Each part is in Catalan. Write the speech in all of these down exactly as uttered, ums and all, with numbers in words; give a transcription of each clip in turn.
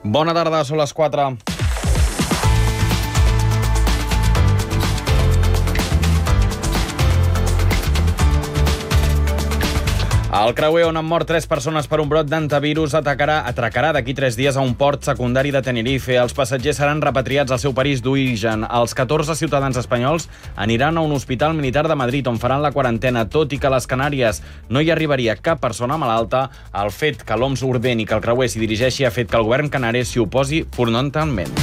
Bona tarda, són les quatre. El creuer on han mort tres persones per un brot d'hantavirus atacarà, atracarà d'aquí tres dies a un port secundari de Tenerife. Els passatgers seran repatriats al seu país d'origen. Els catorze ciutadans espanyols aniran a un hospital militar de Madrid on faran la quarantena, tot i que a les Canàries no hi arribaria cap persona malalta. El fet que l'O M S ordeni que el creuer s'hi dirigeixi ha fet que el govern canari s'hi oposi frontalment.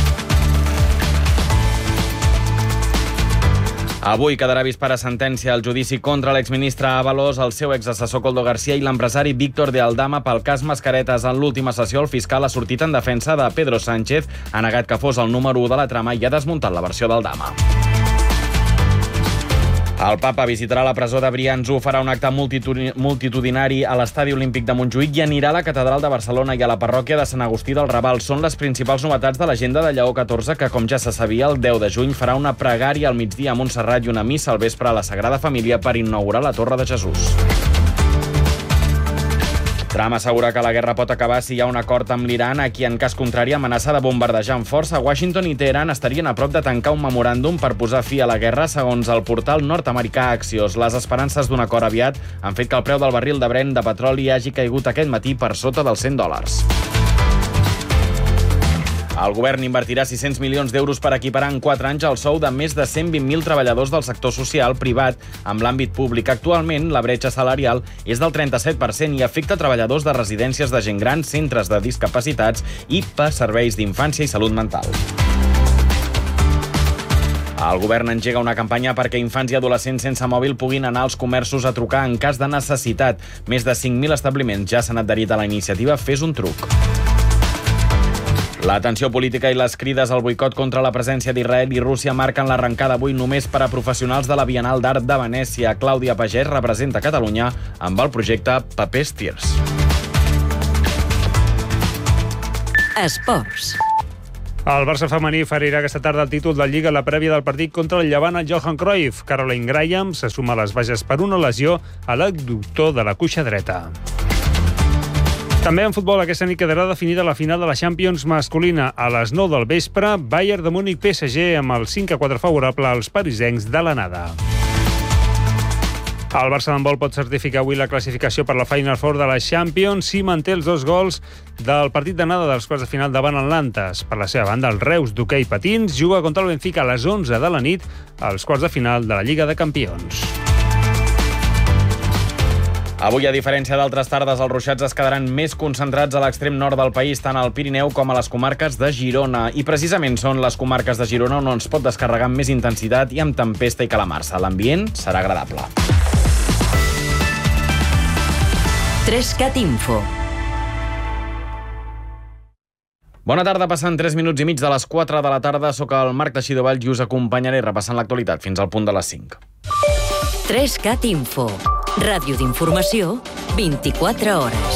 Avui quedarà vist per a sentència el judici contra l'exministre Ábalos, el seu exassessor Koldo García i l'empresari Víctor de Aldama pel cas Mascaretes. En l'última sessió, el fiscal ha sortit en defensa de Pedro Sánchez, ha negat que fos el número u de la trama i ha desmuntat la versió d'Aldama. El papa visitarà la presó de Brianço, farà un acte multitudinari a l'Estadi Olímpic de Montjuïc i anirà a la Catedral de Barcelona i a la parròquia de Sant Agustí del Raval. Són les principals novetats de l'agenda de Lleó catorze, que, com ja se sabia, el deu de juny farà una pregària al migdia a Montserrat i una missa al vespre a la Sagrada Família per inaugurar la Torre de Jesús. Trump assegura que la guerra pot acabar si hi ha un acord amb l'Iran, a qui en cas contrari amenaça de bombardejar amb força. Washington i Teheran estarien a prop de tancar un memoràndum per posar fi a la guerra, segons el portal nord-americà Axios. Les esperances d'un acord aviat han fet que el preu del barril de Brent de petroli hagi caigut aquest matí per sota dels cent dòlars. El govern invertirà sis-cents milions d'euros per equiparar en quatre anys el sou de més de cent vint mil treballadors del sector social privat amb l'àmbit públic. Actualment, la bretxa salarial és del trenta-set per cent i afecta treballadors de residències de gent gran, centres de discapacitats i per serveis d'infància i salut mental. El govern engega una campanya perquè infants i adolescents sense mòbil puguin anar als comerços a trucar en cas de necessitat. Més de cinc mil establiments ja s'han adherit a la iniciativa Fes un truc. La tensió política i les crides al boicot contra la presència d'Israel i Rússia marquen l'arrencada avui només per a professionals de la Bienal d'Art de Venècia. Clàudia Pagès representa Catalunya amb el projecte Papers Tears. Esports. El Barça femení ferirà aquesta tarda el títol de Lliga a la prèvia del partit contra el Llevant al Johan Cruyff. Caroline Graham se suma a les baixes per una lesió a l'adductor de la cuixa dreta. També en futbol aquesta nit quedarà definida la final de la Champions masculina. A les nou del vespre, Bayern de Múnich P S G amb el cinc a quatre favorable als parisencs de l'anada. El Barça d'handbol pot certificar avui la classificació per la Final Four de la Champions si manté els dos gols del partit d'anada dels quarts de final davant el Nantes. Per la seva banda, el Reus d'hoquei patins juga contra el Benfica a les onze de la nit als quarts de final de la Lliga de Campions. Avui, a diferència d'altres tardes, els ruixats es quedaran més concentrats a l'extrem nord del país, tant al Pirineu com a les comarques de Girona. I precisament són les comarques de Girona on es pot descarregar amb més intensitat i amb tempesta i calamarsa. L'ambient serà agradable. Trescat Info. Bona tarda, passant tres minuts i mig de les quatre de la tarda. Soc el Marc Teixidor i us acompanyaré repassant l'actualitat fins al punt de les cinc. Trescat Info. Ràdio d'informació, vint-i-quatre hores.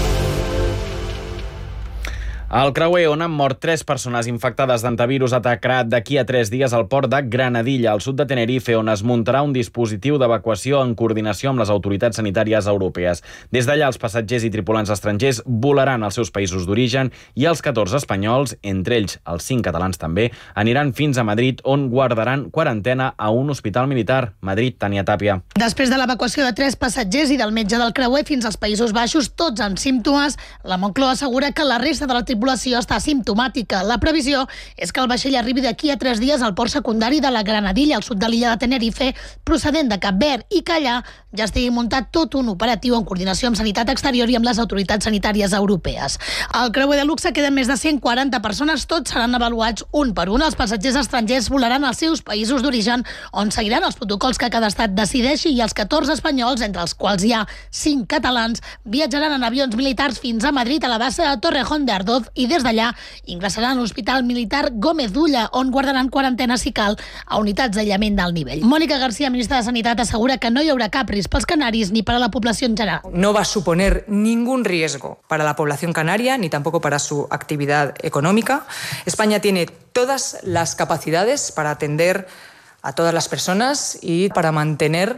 El creuer on han mort tres persones infectades d'hantavirus atacarà d'aquí a tres dies al port de Granadilla, al sud de Tenerife, on es muntarà un dispositiu d'evacuació en coordinació amb les autoritats sanitàries europees. Des d'allà, els passatgers i tripulants estrangers volaran als seus països d'origen i els catorze espanyols, entre ells els cinc catalans també, aniran fins a Madrid, on guardaran quarantena a un hospital militar. Madrid, Tània Tàpia. Després de l'evacuació de tres passatgers i del metge del creuer fins als Països Baixos, tots amb símptomes, la Moncloa assegura que la resta de la tripulació està simptomàtica. La previsió és que el vaixell arribi d'aquí a tres dies al port secundari de la Granadilla, al sud de l'illa de Tenerife, procedent de Cap Verd, i que allà ja estigui muntat tot un operatiu en coordinació amb Sanitat Exterior i amb les autoritats sanitàries europees. Al creuer de luxe queden més de cent quaranta persones, tots seran avaluats un per un. Els passatgers estrangers volaran als seus països d'origen, on seguiran els protocols que cada estat decideixi, i els catorze espanyols, entre els quals hi ha cinc catalans, viatjaran en avions militars fins a Madrid, a la base de Torrejón de Ardoz, i des d'allà ingressaran a l'Hospital Militar Gómez Ulla, on guardaran quarantena, si cal, a unitats d'aïllament d'alt nivell. Mónica García, ministra de Sanitat, assegura que no hi haurà cap risc pels canaris ni para la población general. No va a suponer ningún riesgo para la población canaria ni tampoco para su actividad económica. España tiene todas las capacidades para atender a todas las personas y para mantener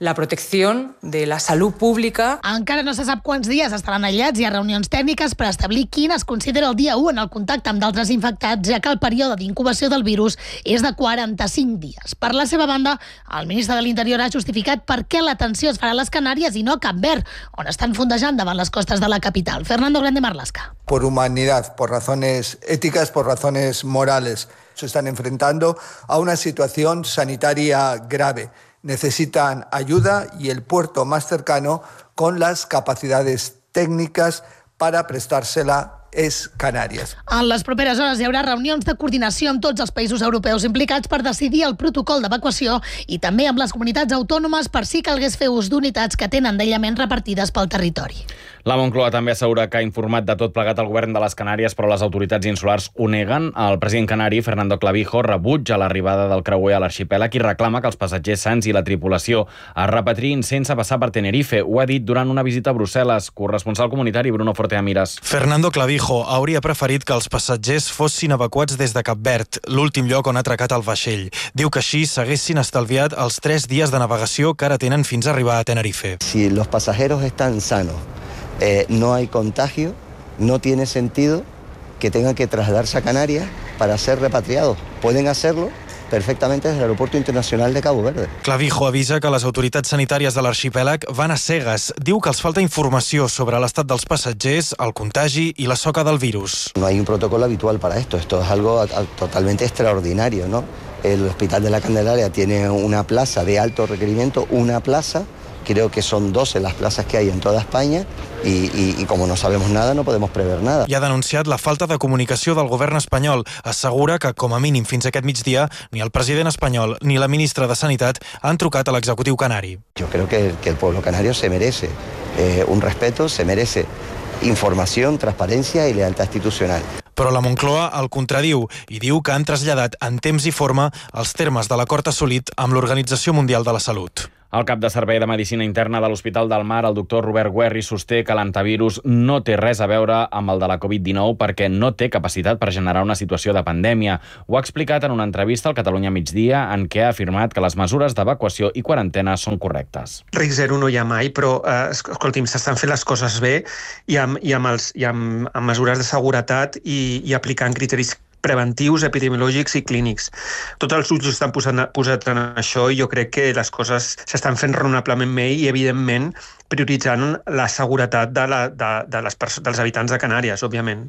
la protección de la salud pública. Encara no se sap quants dies estaran aïllats. Hi ha reunions tècniques per establir quin es considera el dia u en el contacte amb d'altres infectats, ja que el període d'incubació del virus és de quaranta-cinc dies. Per la seva banda, el ministre de l'Interior ha justificat per què l'atenció es farà a les Canàries i no a Cap Verd, on estan fondejant davant les costes de la capital. Fernando Grande Marlaska. Por humanidad, por razones éticas, por razones morales. Se están enfrentando a una situación sanitaria grave. Necesitan ayuda y el puerto más cercano con las capacidades técnicas para prestársela és Canàries. En les properes hores hi haurà reunions de coordinació amb tots els països europeus implicats per decidir el protocol d'evacuació i també amb les comunitats autònomes per si calgués fer ús d'unitats que tenen d'aïllament repartides pel territori. La Moncloa també assegura que ha informat de tot plegat el govern de les Canàries, però les autoritats insulars ho neguen. El president canari, Fernando Clavijo, rebutja l'arribada del creuer a l'arxipèlag i reclama que els passatgers sans i la tripulació es repatriïn sense passar per Tenerife. Ho ha dit durant una visita a Brussel·les. Corresponsal comunitari Bruno Forteamiras. Fernando Clavijo hauria preferit que els passatgers fossin evacuats des de Cap Verd, l'últim lloc on ha atracat el vaixell. Diu que així s'haguessin estalviat els tres dies de navegació que ara tenen fins a arribar a Tenerife. Si los pasajeros están sanos, eh, no hay contagio, no tiene sentido que tengan que trasladarse a Canarias para ser repatriados. Pueden hacerlo perfectamente desde el Aeropuerto Internacional de Cabo Verde. Clavijo avisa que les autoritats sanitàries de l'arxipèlag van a cegues. Diu que els falta informació sobre l'estat dels passatgers, el contagi i la soca del virus. No hay un protocolo habitual para esto. Esto es algo totalmente extraordinario, ¿no? El Hospital de la Candelaria tiene una plaza de alto requerimiento, una plaza. Creo que son doce las plazas que hay en toda España y, y, y como no sabemos nada no podemos prever nada. I ha denunciat la falta de comunicació del govern espanyol. Assegura que, com a mínim fins aquest migdia, ni el president espanyol ni la ministra de Sanitat han trucat a l'executiu canari. Yo creo que, que el pueblo canario se merece eh, un respeto, se merece información, transparencia y lealtad institucional. Però la Moncloa el contradiu i diu que han traslladat en temps i forma els termes de l'acord assolit amb l'Organització Mundial de la Salut. El cap de Servei de Medicina Interna de l'Hospital del Mar, el doctor Robert Guerri, sosté que l'antivirus no té res a veure amb el de la covid dinou perquè no té capacitat per generar una situació de pandèmia. Ho ha explicat en una entrevista al Catalunya Migdia en què ha afirmat que les mesures d'evacuació i quarantena són correctes. Risc zero no hi ha mai, però eh, escolti'm, s'estan fent les coses bé i amb, i amb, els, i amb, amb mesures de seguretat i, i aplicant criteris preventius, epidemiològics i clínics. Tots els ulls estan posant, posats en això i jo crec que les coses s'estan fent raonablement bé i, evidentment, prioritzant la seguretat de la, de, de les dels habitants de Canàries, òbviament.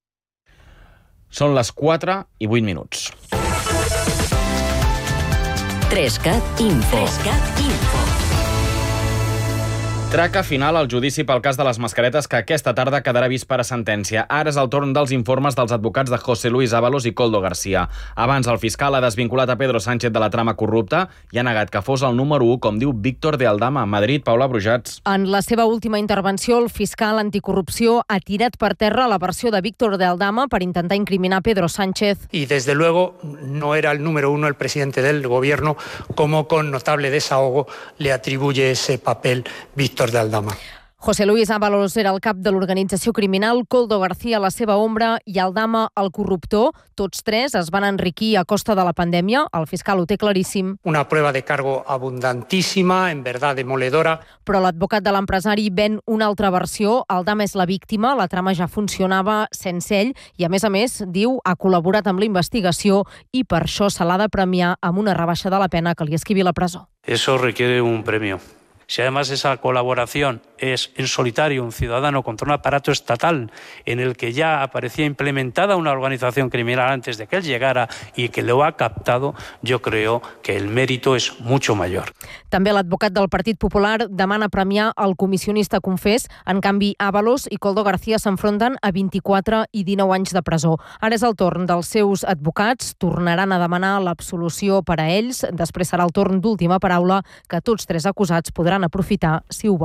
Són les quatre i vuit minuts. Trescat Info. Trescat Info. Traca final al judici pel cas de les mascaretes que aquesta tarda quedarà vist per a sentència. Ara és el torn dels informes dels advocats de José Luis Ábalos i Koldo García. Abans, el fiscal ha desvinculat a Pedro Sánchez de la trama corrupta i ha negat que fos el número u, com diu Víctor de Aldama. Madrid, Paula Brujats. En la seva última intervenció, el fiscal anticorrupció ha tirat per terra la versió de Víctor de Aldama per intentar incriminar Pedro Sánchez. Y desde luego no era el número uno el presidente del gobierno, como con notable desahogo le atribuye ese papel Víctor de Aldama. José Luis Ábalos era el cap de l'organització criminal, Koldo García la seva ombra i Aldama el corruptor. Tots tres es van enriquir a costa de la pandèmia. El fiscal ho té claríssim. Una prueba de cargo abundantísima, en verdad demoledora. Però l'advocat de l'empresari ven una altra versió. Aldama és la víctima, la trama ja funcionava sense ell i, a més a més, diu, ha col·laborat amb la investigació i per això se l'ha de premiar amb una rebaixa de la pena que li esquivi la presó. Eso requiere un premio. Si además esa colaboración es en solitario un ciudadano contra un aparato estatal en el que ya aparecía implementada una organización criminal antes de que él llegara y que lo ha captado, yo creo que el mérito es mucho mayor. També l'advocat del Partit Popular demana premiar el comissionista confés. En canvi, Ábalos i Koldo García s'enfronten a vint-i-quatre i dinou anys de presó. Ara és el torn dels seus advocats. Tornaran a demanar l'absolució per a ells. Després serà el torn d'última paraula que tots tres acusats podran aprofitar si ho volen.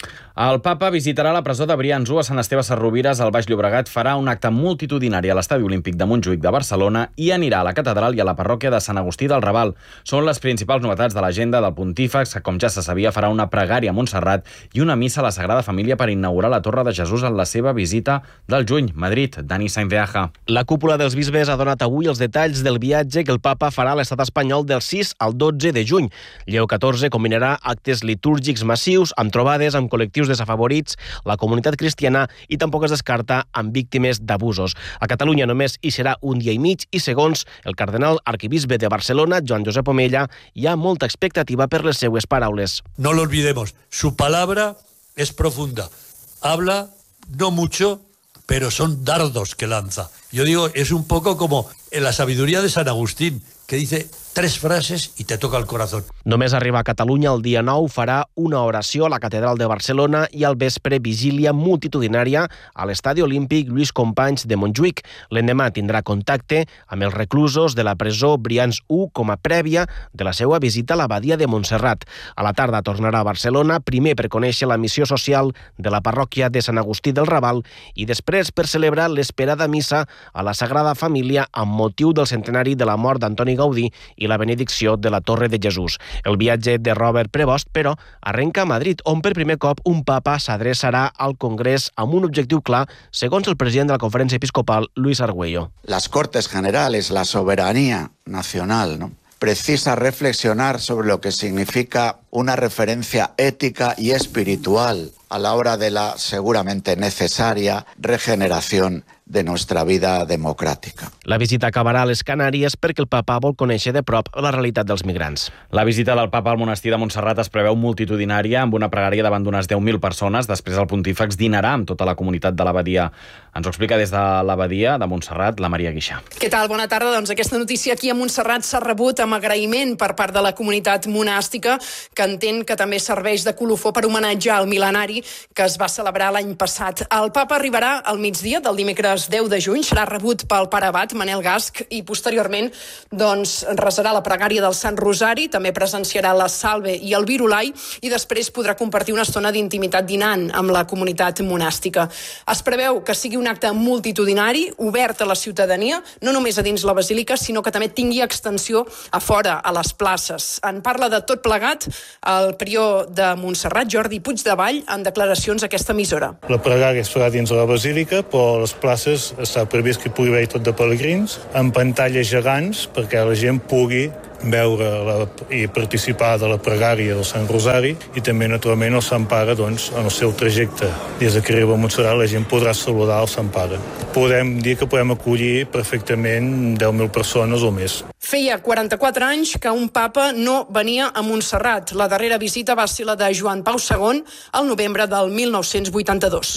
El papa visitarà la presó de Brians u a Sant Esteve Sesrovires, al Baix Llobregat, farà un acte multitudinari a l'Estadi Olímpic de Montjuïc de Barcelona i anirà a la catedral i a la parròquia de Sant Agustí del Raval. Són les principals novetats de l'agenda del pontífex, que, com ja se sabia, farà una pregària a Montserrat i una missa a la Sagrada Família per inaugurar la Torre de Jesús en la seva visita del juny. Madrid, Dani Sainz de Aja. La cúpula dels bisbes ha donat avui els detalls del viatge que el papa farà a l'estat espanyol del sis al dotze de juny. Lleó catorze combinarà actes litúrgics massius amb trobades amb col·lectius desafavorits, la comunitat cristiana i tampoc es descarta amb víctimes d'abusos. A Catalunya només hi serà un dia i mig i, segons el cardenal arquebisbe de Barcelona, Joan Josep Omella, hi ha molta expectativa per les seues paraules. No lo olvidemos, su palabra es profunda. Habla no mucho, pero son dardos que lanza. Yo digo, es un poco como en la sabiduría de San Agustín, que dice tres frases y te toca el corazón. Només arribar a Catalunya el dia nou farà una oració a la Catedral de Barcelona i al vespre vigília multitudinària a l'Estadi Olímpic Lluís Companys de Montjuïc. L'endemà tindrà contacte amb els reclusos de la presó Brians u com a prèvia de la seva visita a l'abadia de Montserrat. A la tarda tornarà a Barcelona, primer per conèixer la missió social de la parròquia de Sant Agustí del Raval i després per celebrar l'esperada missa a la Sagrada Família amb motiu del centenari de la mort d'Antoni Gaudí i la benedicció de la Torre de Jesús. El viatge de Robert Prevost, però, arrenca a Madrid, on per primer cop un papa s'adreçarà al Congrés amb un objectiu clar, segons el president de la Conferència Episcopal, Luis Argüello. Las Cortes Generales, la soberanía nacional, ¿no?, precisa reflexionar sobre lo que significa una referencia ética y espiritual a la hora de la seguramente necesaria regeneración de nuestra vida democràtica. La visita acabarà a les Canàries perquè el papa vol conèixer de prop la realitat dels migrants. La visita del papa al monestir de Montserrat es preveu multitudinària amb una pregària davant d'unes deu mil persones. Després el pontífex dinarà amb tota la comunitat de l'abadia. Ens ho explica des de l'abadia de Montserrat la Maria Guixà. Què tal? Bona tarda. Doncs aquesta notícia aquí a Montserrat s'ha rebut amb agraïment per part de la comunitat monàstica, que entén que també serveix de colofó per homenatjar el mil·lenari que es va celebrar l'any passat. El papa arribarà al migdia del dimecres deu de juny, serà rebut pel pare abat Manel Gasc i posteriorment doncs, resarà la pregària del Sant Rosari, també presenciarà la Salve i el Virulai i després podrà compartir una estona d'intimitat dinant amb la comunitat monàstica. Es preveu que sigui un acte multitudinari, obert a la ciutadania, no només a dins la basílica, sinó que també tingui extensió a fora, a les places. En parla de tot plegat el prior de Montserrat, Jordi Puigdevall, en declaracions a aquesta emissora. La pregària es farà dins de la basílica, però les places està previst que pugui haver tot de pelegrins, amb pantalles gegants perquè la gent pugui veure la, i participar de la pregària del Sant Rosari i també, naturalment, el Sant Pare, doncs, en el seu trajecte. Des que arriba a Montserrat, la gent podrà saludar el Sant Pare. Podem dir que podem acollir perfectament deu mil persones o més. Feia quaranta-quatre anys que un papa no venia a Montserrat. La darrera visita va ser la de Joan Pau segon al novembre del mil nou-cents vuitanta-dos.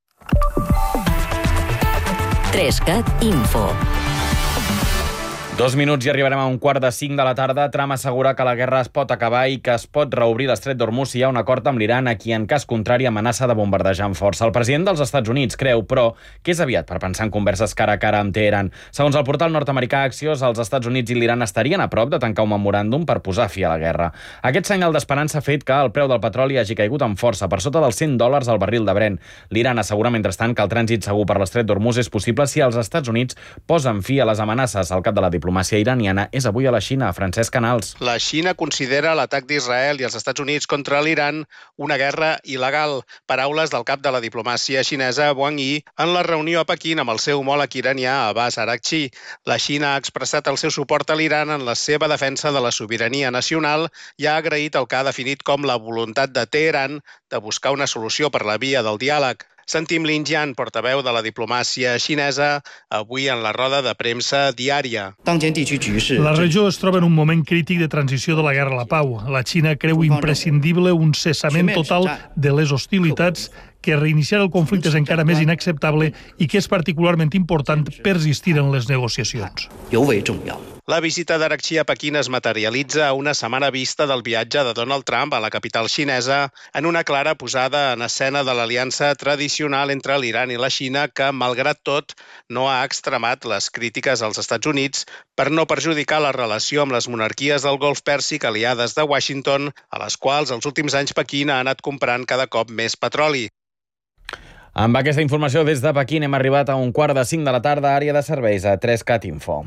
Trescat Info. Dos minuts i arribarem a un quart de cinc de la tarda. Trump assegura que la guerra es pot acabar i que es pot reobrir l'estret d'Hormuz si hi ha un acord amb l'Iran, a qui en cas contrari amenaça de bombardejar amb força. El president dels Estats Units creu, però, que és aviat per pensar en converses cara a cara amb Teheran. Segons el portal nord-americà Axios, els Estats Units i l'Iran estarien a prop de tancar un memoràndum per posar fi a la guerra. Aquest senyal d'esperança ha fet que el preu del petroli hagi caigut amb força, per sota dels cent dòlars al barril de Brent. L'Iran assegura, mentrestant, que el trànsit segur per l'estret d'Hormuz és possible si els Estats Units posen fi a les amenaces. El cap de la diplomàcia iraniana és avui a la Xina. Francesc Canals. La Xina considera l'atac d'Israel i els Estats Units contra l'Iran una guerra il·legal. Paraules del cap de la diplomàcia xinesa, Wang Yi, en la reunió a Pequín amb el seu homòleg iranià, Abbas Araghchi. La Xina ha expressat el seu suport a l'Iran en la seva defensa de la sobirania nacional i ha agraït el que ha definit com la voluntat de Teheran de buscar una solució per la via del diàleg. Sentim Lin Jian, portaveu de la diplomàcia xinesa, avui en la roda de premsa diària. La regió es troba en un moment crític de transició de la guerra a la pau. La Xina creu imprescindible un cessament total de les hostilitats que reiniciar el conflicte és encara més inacceptable i que és particularment important persistir en les negociacions. La visita d'Arakchi a Pequín es materialitza a una setmana vista del viatge de Donald Trump a la capital xinesa en una clara posada en escena de l'aliança tradicional entre l'Iran i la Xina que, malgrat tot, no ha extremat les crítiques als Estats Units per no perjudicar la relació amb les monarquies del Golf Pèrsic aliades de Washington, a les quals els últims anys Pequín ha anat comprant cada cop més petroli. Amb aquesta informació des de Pequín hem arribat a un quart de cinc de la tarda, àrea de serveis a tres cat Info.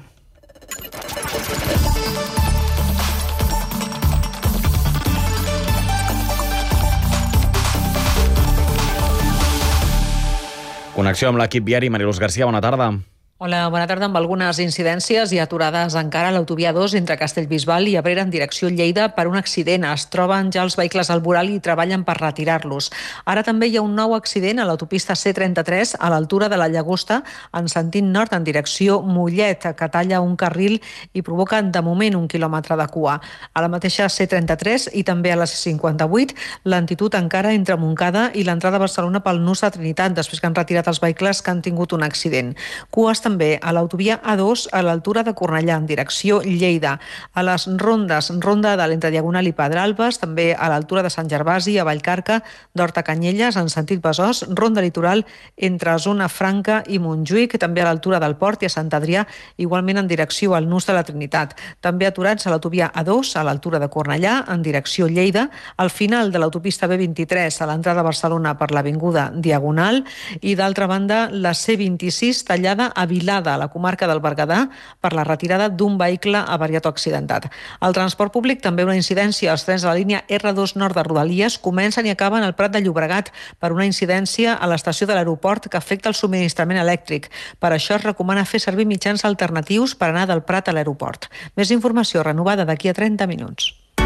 Connexió amb l'equip viari. Mariluz Garcia, bona tarda. Hola, bona tarda. Amb algunes incidències i aturades encara a l'autovia dos entre Castellbisbal i Abrera en direcció Lleida per un accident. Es troben ja els vehicles al voral i treballen per retirar-los. Ara també hi ha un nou accident a l'autopista C trenta-tres a l'altura de la Llagosta en sentit nord en direcció Mollet, que talla un carril i provoca de moment un quilòmetre de cua. A la mateixa C trenta-tres i també a la C cinquanta-vuit, lentitud encara entre Montcada i l'entrada a Barcelona pel nus de Trinitat, després que han retirat els vehicles que han tingut un accident. Cues també a l'autovia A dos a l'altura de Cornellà en direcció Lleida. A les rondes, ronda de l'entre Diagonal i Pedralbes, també a l'altura de Sant Gervasi, a Vallcarca, d'Horta Canyelles en sentit Besòs, ronda litoral entre Zona Franca i Montjuïc, també a l'altura del Port i a Sant Adrià, igualment en direcció al nus de la Trinitat. També aturats a l'autovia A dos a l'altura de Cornellà en direcció Lleida, al final de l'autopista B vint-i-tres a l'entrada a Barcelona per l'avinguda Diagonal i d'altra banda la C vint-i-sis tallada a Vilada, a la comarca del Berguedà, per la retirada d'un vehicle avariat o accidentat. Al transport públic també una incidència. Els trens de la línia R dos nord de Rodalies comencen i acaben al Prat de Llobregat per una incidència a l'estació de l'aeroport que afecta el subministrament elèctric. Per això es recomana fer servir mitjans alternatius per anar del Prat a l'aeroport. Més informació renovada d'aquí a trenta minuts.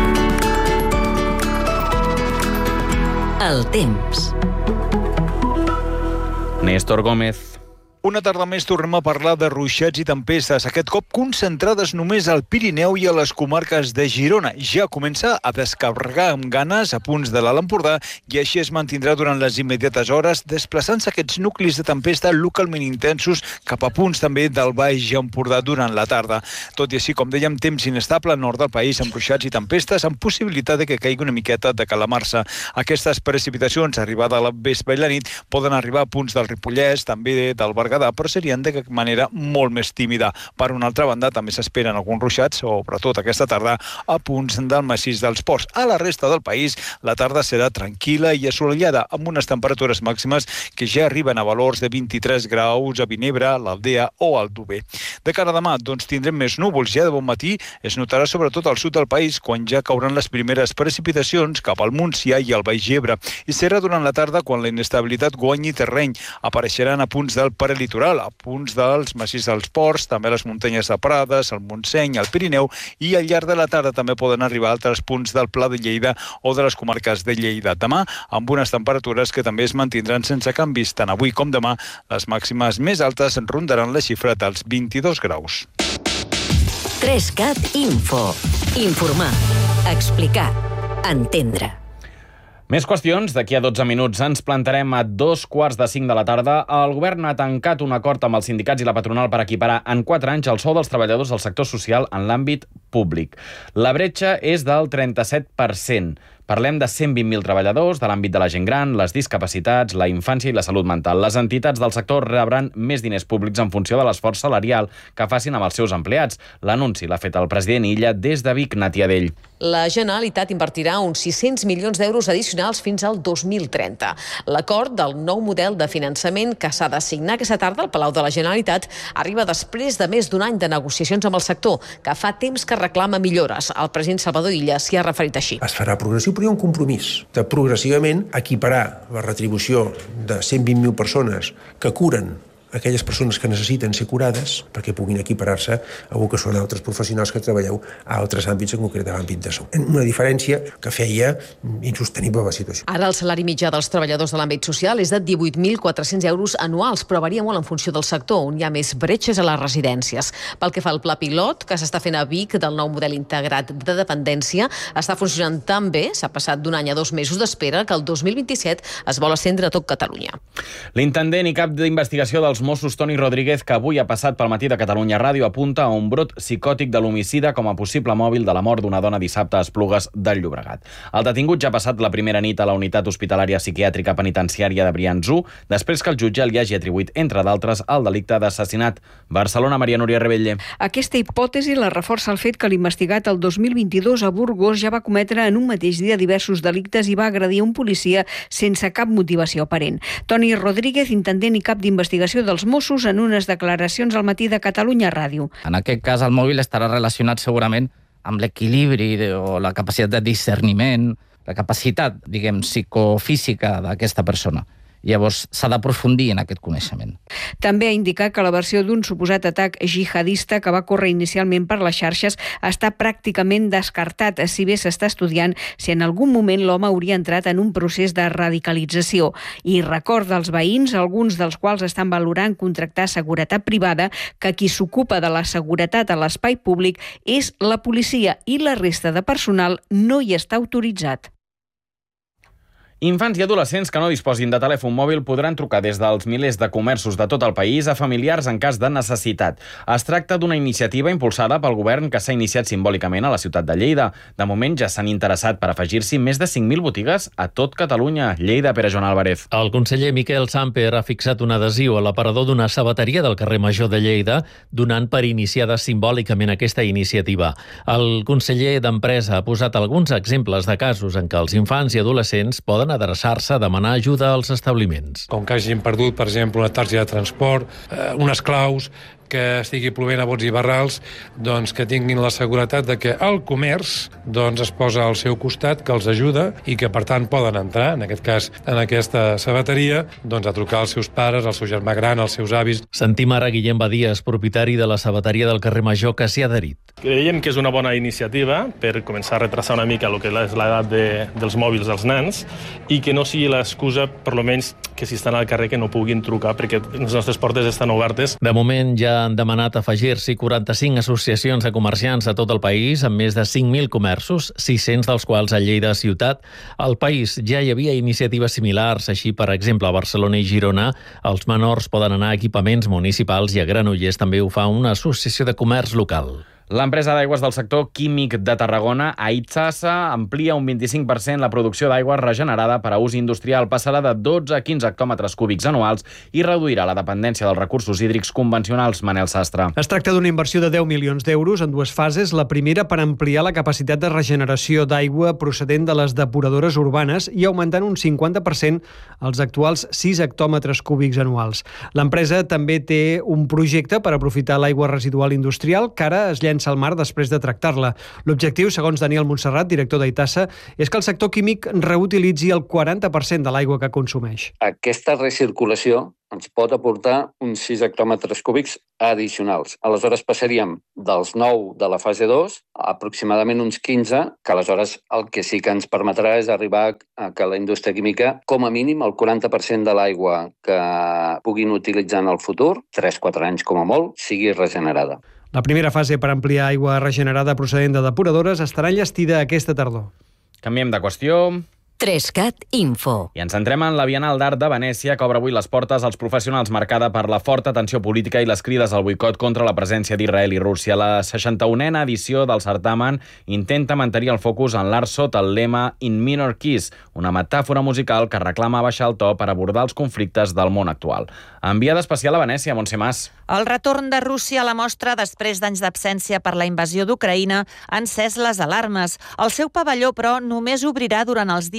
El temps. Néstor Gómez. Una tarda més tornem a parlar de ruixats i tempestes, aquest cop concentrades només al Pirineu i a les comarques de Girona. Ja comença a descarregar amb ganes a punts de l'Alt Empordà i així es mantindrà durant les immediates hores, desplaçant-se aquests nuclis de tempesta localment intensos cap a punts també del Baix Empordà durant la tarda. Tot i així, com dèiem, temps inestable al nord del país amb ruixats i tempestes amb possibilitat de que caigui una miqueta de calamarsa. Aquestes precipitacions, arribada a la vespre i la nit, poden arribar a punts del Ripollès, també del Berguedà, però serien de manera molt més tímida. Per una altra banda, també s'esperen alguns ruixats, sobretot aquesta tarda, a punts del massís dels Ports. A la resta del país, la tarda serà tranquil·la i assolellada, amb unes temperatures màximes que ja arriben a valors de vint-i-tres graus a Vinebre, l'Aldea o Aldover. De cara a demà, doncs tindrem més núvols. Ja de bon matí es notarà sobretot al sud del país, quan ja cauran les primeres precipitacions cap al Montsià i al Baix Ebre. I serà durant la tarda quan la inestabilitat guanyi terreny. Apareixeran a punts del Prelitoral, a punts dels massís dels Ports, també les muntanyes de Prades, el Montseny, el Pirineu, i al llarg de la tarda també poden arribar a altres punts del Pla de Lleida o de les comarques de Lleida. Demà, amb unes temperatures que també es mantindran sense canvis. Tant avui com demà, les màximes més altes rondaran la xifra dels vint-i-dos graus. tres cat Info. Informar. Explicar. Entendre. Més qüestions. D'aquí a dotze minuts ens plantarem a dos quarts de cinc de la tarda. El govern ha tancat un acord amb els sindicats i la patronal per equiparar en quatre anys el sou dels treballadors del sector social en l'àmbit públic. La bretxa és del trenta-set per cent. Parlem de cent vint mil treballadors de l'àmbit de la gent gran, les discapacitats, la infància i la salut mental. Les entitats del sector rebran més diners públics en funció de l'esforç salarial que facin amb els seus empleats. L'anunci l'ha fet el president Illa des de Vic, Natia Dell. La Generalitat invertirà uns sis-cents milions d'euros addicionals fins al dos mil trenta. L'acord del nou model de finançament que s'ha de signar aquesta tarda al Palau de la Generalitat arriba després de més d'un any de negociacions amb el sector, que fa temps que reclama millores. El president Salvador Illa s'hi ha referit així. Es farà progressiu, però hi ha un compromís de progressivament equiparar la retribució de cent vint mil persones que curen aquelles persones que necessiten ser curades perquè puguin equiparar-se a el que són altres professionals que treballeu a altres àmbits, en concret a l'àmbit de salut. Una diferència que feia insostenible la situació. Ara el salari mitjà dels treballadors de l'àmbit social és de divuit mil quatre-cents euros anuals, però varia molt en funció del sector, on hi ha més bretxes a les residències. Pel que fa al pla pilot, que s'està fent a Vic del nou model integrat de dependència, està funcionant tan bé, s'ha passat d'un any a dos mesos d'espera, que el dos mil vint-i-set es vol estendre a tot Catalunya. L'intendent i cap d'investigació dels Mossos, Toni Rodríguez, que avui ha passat pel matí de Catalunya Ràdio, apunta a un brot psicòtic de l'homicida com a possible mòbil de la mort d'una dona dissabte a Esplugues del Llobregat. El detingut ja ha passat la primera nit a la unitat hospitalària psiquiàtrica penitenciària de Brians u, després que el jutge li hagi atribuït, entre d'altres, el delicte d'assassinat. Barcelona, Maria Núria Rebelle. Aquesta hipòtesi la reforça el fet que l'investigat el dos mil vint-i-dos a Burgos ja va cometre en un mateix dia diversos delictes i va agredir un policia sense cap motivació aparent. Toni Rodríguez, intendent i cap d'investigació dels Mossos, en unes declaracions al matí de Catalunya Ràdio. En aquest cas, el mòbil estarà relacionat segurament amb l'equilibri o la capacitat de discerniment, la capacitat, diguem, psicofísica d'aquesta persona. Llavors, s'ha d'aprofundir en aquest coneixement. També ha indicat que la versió d'un suposat atac jihadista que va córrer inicialment per les xarxes està pràcticament descartat, si bé s'està estudiant si en algun moment l'home hauria entrat en un procés de radicalització. I recorda als veïns, alguns dels quals estan valorant contractar seguretat privada, que qui s'ocupa de la seguretat a l'espai públic és la policia i la resta de personal no hi està autoritzat. Infants i adolescents que no disposin de telèfon mòbil podran trucar des dels milers de comerços de tot el país a familiars en cas de necessitat. Es tracta d'una iniciativa impulsada pel govern que s'ha iniciat simbòlicament a la ciutat de Lleida. De moment ja s'han interessat per afegir-s'hi més de cinc mil botigues a tot Catalunya. Lleida, Pere Joan Álvarez. El conseller Miquel Samper ha fixat un adhesiu a l'aparador d'una sabateria del carrer Major de Lleida, donant per iniciada simbòlicament aquesta iniciativa. El conseller d'Empresa ha posat alguns exemples de casos en què els infants i adolescents poden adreçar-se a demanar ajuda als establiments. Com que hagin perdut, per exemple, una targeta de transport, eh, unes claus, que estigui plovent a bots i barrals, doncs que tinguin la seguretat de que el comerç doncs, es posa al seu costat, que els ajuda i que, per tant, poden entrar, en aquest cas, en aquesta sabateria, doncs, a trucar als seus pares, al seu germà gran, als seus avis. Sentim ara Guillem Badies, propietari de la sabateria del carrer Major, que s'hi ha adherit. Creiem que és una bona iniciativa per començar a retrasar una mica el que és l'edat de, dels mòbils dels nens i que no sigui l'excusa, per almenys, que si estan al carrer que no puguin trucar perquè les nostres portes estan obertes. De moment ja han demanat afegir-s'hi quaranta-cinc associacions de comerciants a tot el país, amb més de cinc mil comerços, sis-cents dels quals a Lleida ciutat. Al país ja hi havia iniciatives similars, així, per exemple, a Barcelona i Girona, els menors poden anar a equipaments municipals i a Granollers també ho fa una associació de comerç local. L'empresa d'aigües del sector químic de Tarragona, Aitsasa, amplia un vint-i-cinc per cent la producció d'aigua regenerada per a ús industrial, passarà de dotze a quinze hectòmetres cúbics anuals i reduirà la dependència dels recursos hídrics convencionals. Manel Sastre. Es tracta d'una inversió de deu milions d'euros en dues fases. La primera per ampliar la capacitat de regeneració d'aigua procedent de les depuradores urbanes i augmentant un cinquanta per cent els actuals sis hectòmetres cúbics anuals. L'empresa també té un projecte per aprofitar l'aigua residual industrial que ara es llença al mar després de tractar-la. L'objectiu, segons Daniel Montserrat, director d'Aitasa, és que el sector químic reutilitzi el quaranta per cent de l'aigua que consumeix. Aquesta recirculació ens pot aportar uns sis hectòmetres cúbics addicionals. Aleshores passaríem dels nou de la fase dos a aproximadament uns quinze, que aleshores el que sí que ens permetrà és arribar a que la indústria química, com a mínim, el quaranta per cent de l'aigua que puguin utilitzar en el futur, tres a quatre anys com a molt, sigui regenerada. La primera fase per ampliar aigua regenerada procedent de depuradores estarà enllestida aquesta tardor. Canviem de qüestió. Trescat Info. I ens centrem en la Bienal d'Art de Venècia, que obre avui les portes als professionals, marcada per la forta tensió política i les crides al boicot contra la presència d'Israel i Rússia. La seixanta-unena edició del certamen intenta mantenir el focus en l'art sota el lema In Minor Keys, una metàfora musical que reclama baixar el to per abordar els conflictes del món actual. Enviada especial a Venècia, Montse Mas. El retorn de Rússia a la mostra després d'anys d'absència per la invasió d'Ucraïna ha encès les alarmes. El seu pavelló, però, només obrirà durant els dies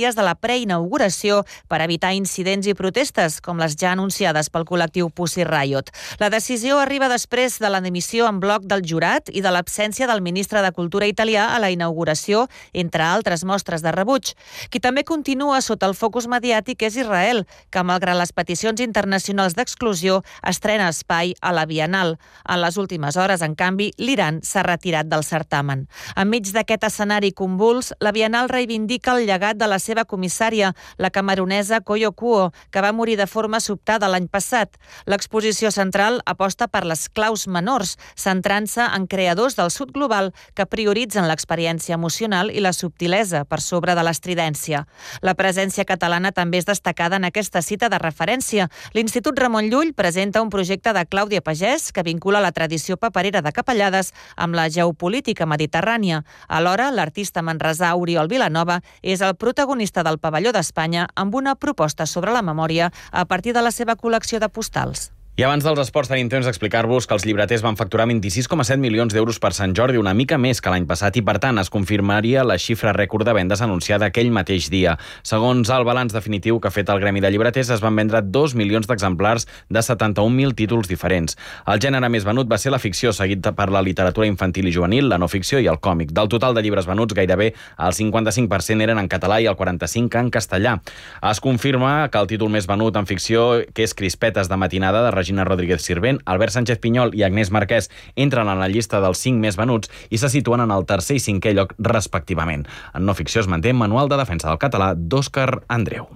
dies de la preinauguració per evitar incidents i protestes, com les ja anunciades pel col·lectiu Pussy Riot. La decisió arriba després de la dimissió en bloc del jurat i de l'absència del ministre de Cultura italià a la inauguració, entre altres mostres de rebuig. Qui també continua sota el focus mediàtic és Israel, que, malgrat les peticions internacionals d'exclusió, estrena espai a la Bienal. En les últimes hores, en canvi, l'Iran s'ha retirat del certamen. Enmig d'aquest escenari convuls, la Bienal reivindica el llegat de la seva comissària, la camerunesa Koyo Kuo, que va morir de forma sobtada l'any passat. L'exposició central aposta per les claus menors, centrant-se en creadors del sud global que prioritzen l'experiència emocional i la subtilesa per sobre de l'estridència. La presència catalana també és destacada en aquesta cita de referència. L'Institut Ramon Llull presenta un projecte de Clàudia Pagès que vincula la tradició paperera de Capellades amb la geopolítica mediterrània. Alhora, l'artista manresà Oriol Vilanova és el protagonista del Pavelló d'Espanya amb una proposta sobre la memòria a partir de la seva col·lecció de postals. I abans dels esports tenim temps d'explicar-vos que els llibreters van facturar vint-i-sis coma set milions d'euros per Sant Jordi, una mica més que l'any passat, i per tant es confirmaria la xifra rècord de vendes anunciada aquell mateix dia. Segons el balanç definitiu que ha fet el Gremi de Llibreters, es van vendre dos milions d'exemplars de setanta-un mil títols diferents. El gènere més venut va ser la ficció, seguit per la literatura infantil i juvenil, la no ficció i el còmic. Del total de llibres venuts, gairebé el cinquanta-cinc per cent eren en català i el quaranta-cinc per cent en castellà. Es confirma que el títol més venut en ficció, que és Crispetes de matinada, de Regina Rodríguez Sirvent, Albert Sánchez Pinyol i Agnès Marquès entren en la llista dels cinc més venuts i se situen en el tercer i cinquè lloc respectivament. En no ficció es manté Manual de defensa del català d'Òscar Andreu.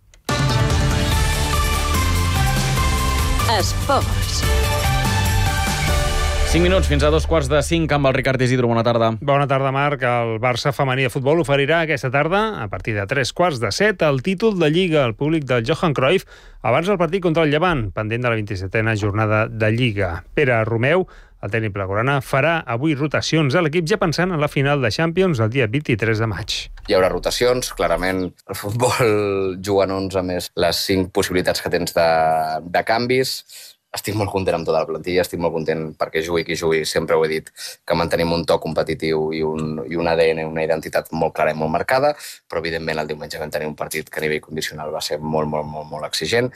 Esports. cinc minuts fins a dos quarts de cinc amb el Ricard Isidro. Bona tarda. Bona tarda, Marc. El Barça femení de futbol oferirà aquesta tarda, a partir de tres quarts de set, el títol de Lliga al públic del Johan Cruyff abans del partit contra el Llevant, pendent de la vint-i-setena jornada de Lliga. Pere Romeu, el tècnic blaugrana, farà avui rotacions a l'equip ja pensant en la final de Champions el dia vint-i-tres de maig. Hi haurà rotacions, clarament el futbol juga en onze més les cinc possibilitats que tens de, de canvis. Estic molt content amb tota la plantilla, estic molt content perquè jugui qui jugui, sempre ho he dit, que mantenim un to competitiu i un, i un A D N, una identitat molt clara i molt marcada, però evidentment el diumenge vam tenir un partit que a nivell condicional va ser molt, molt, molt, molt exigent.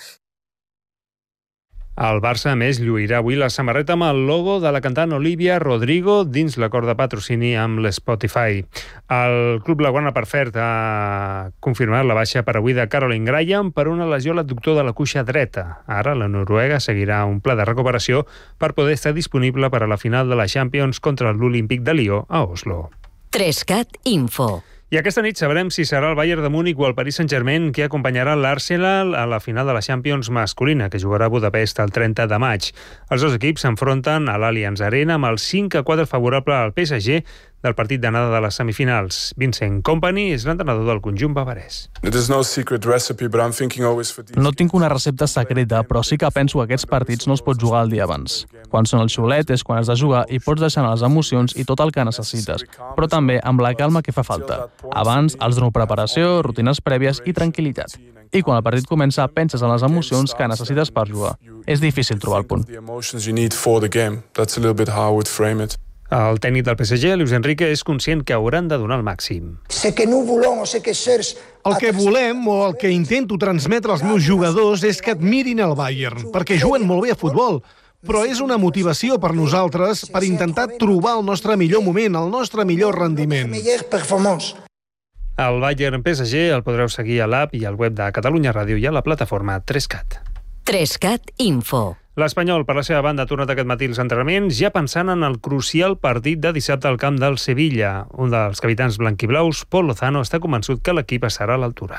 El Barça, a més, lluirà avui la samarreta amb el logo de la cantant Olivia Rodrigo dins l'acord de patrocini amb l'Spotify. El club blaugrana, per cert, ha confirmat la baixa per avui de Caroline Graham per una lesió a l'adductor de la cuixa dreta. Ara la noruega seguirà un pla de recuperació per poder estar disponible per a la final de la Champions contra l'Olímpic de Lió a Oslo. Trescat Info. I aquesta nit sabrem si serà el Bayern de Múnich o el Paris Saint-Germain qui acompanyarà l'Arsenal a la final de la Champions masculina, que jugarà a Budapest el trenta de maig. Els dos equips s'enfronten a l'Allianz Arena amb el cinc a quatre favorable al P S G del partit d'anada de les semifinals. Vincent Kompany és l'entrenador del conjunt bavarès. No tinc una recepta secreta, però sí que penso que aquests partits no es pot jugar el dia abans. Quan són el xiulet és quan has de jugar i pots deixar les emocions i tot el que necessites, però també amb la calma que fa falta. Abans els dono preparació, rutines prèvies i tranquil·litat. I quan el partit comença, penses en les emocions que necessites per jugar. És difícil trobar el punt. El tècnic del P S G, Luis Enrique, és conscient que hauran de donar el màxim. Sé que no volem, sé que certs... El que volem, o el que intento transmetre als meus jugadors, és que admirin el Bayern, perquè juguen molt bé a futbol. Però és una motivació per nosaltres per intentar trobar el nostre millor moment, el nostre millor rendiment. El Bayern P S G el podreu seguir a l'app i al web de Catalunya Ràdio i a la plataforma Trescat. Trescat Info. L'Espanyol, per la seva banda, ha tornat aquest matí els entrenaments ja pensant en el crucial partit de dissabte al camp del Sevilla. Un dels capitans blanquiblaus, Pol Lozano, està convençut que l'equip estarà a l'altura.